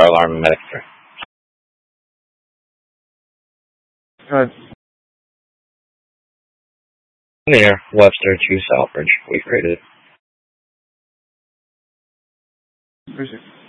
fire alarm, and medic 3. Go ahead. Near Webster to Southbridge. We created. Appreciate it.